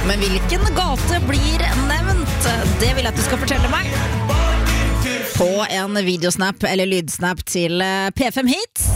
Men hvilken gate blir nevnt? Det vil jeg at du skal fortelle meg på en videosnap eller lydsnap til P5 Hit.